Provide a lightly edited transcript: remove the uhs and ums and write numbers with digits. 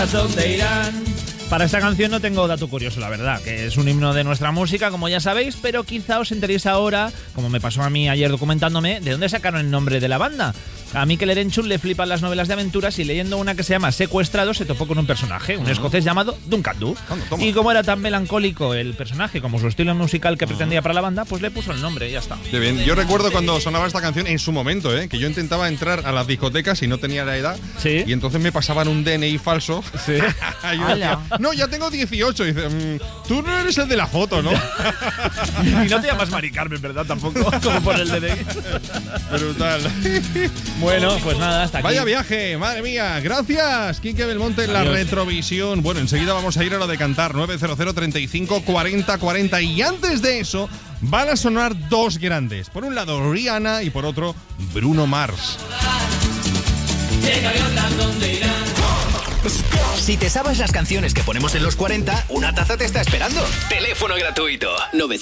¿Dónde irán? Para esta canción no tengo dato curioso, la verdad, que es un himno de nuestra música, como ya sabéis, pero quizá os enteréis ahora, como me pasó a mí ayer documentándome, de dónde sacaron el nombre de la banda. A Mikel Erenchun le flipan las novelas de aventuras y leyendo una que se llama Secuestrado se topó con un personaje, un escocés llamado Duncan Du. Y como era tan melancólico el personaje como su estilo musical que pretendía para la banda, pues le puso el nombre y ya está. Qué bien. Yo recuerdo cuando sonaba esta canción en su momento, que yo intentaba entrar a las discotecas y no tenía la edad. ¿Sí? Y entonces me pasaban un DNI falso. Sí. Yo decía, no, ya tengo 18. Y dice, tú no eres el de la foto, ¿no? Y no te llamas Mari Carmen, ¿verdad? Tampoco, como por el DNI. Brutal. Bueno, pues nada, hasta aquí. Vaya viaje, madre mía. Gracias, Quique Belmonte en la retrovisión. Bueno, enseguida vamos a ir a lo de cantar. 900 35 40 40. Y antes de eso, van a sonar dos grandes. Por un lado, Rihanna y por otro, Bruno Mars. Si te sabes las canciones que ponemos en los 40, una taza te está esperando. Teléfono gratuito 900